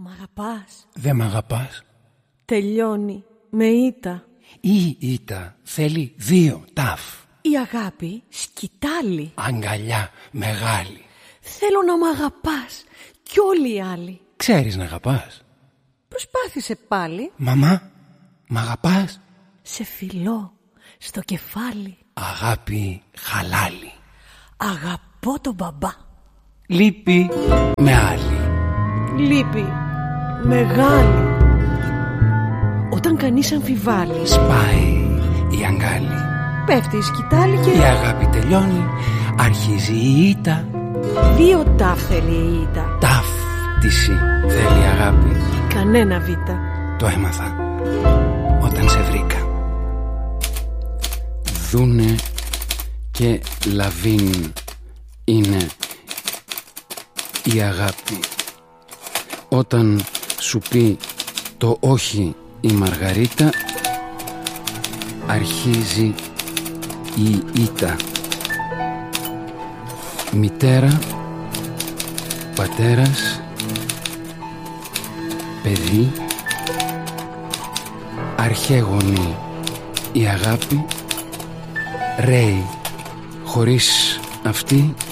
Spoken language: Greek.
Μ' αγαπάς? Δεν μ' αγαπάς? Τελειώνει με ήττα. Η ήττα θέλει δύο ταφ. Η αγάπη σκυτάλη. Αγκαλιά μεγάλη. Θέλω να μ' αγαπάς κι όλοι οι άλλοι. Ξέρεις να αγαπάς? Προσπάθησε πάλι. Μαμά, μ' αγαπάς? Σε φιλώ στο κεφάλι. Αγάπη χαλάλι. Αγαπώ τον μπαμπά. Λύπη με άλλη. Λύπη μεγάλη. Όταν κανείς αμφιβάλλει, σπάει η αγκάλη. Πέφτει η σκυτάλη και η αγάπη τελειώνει. Αρχίζει η ήττα. Δύο ταφ θέλει η ήττα. Ταύτιση θέλει η αγάπη. Κανένα βήτα. Το έμαθα όταν σε βρήκα. Δούνε και Λαβίν είναι η αγάπη. Όταν σου πει το όχι η Μαργαρίτα, αρχίζει η ήττα. Μητέρα, πατέρας, παιδί, αρχαίγονη η αγάπη, ρέει χωρίς αυτή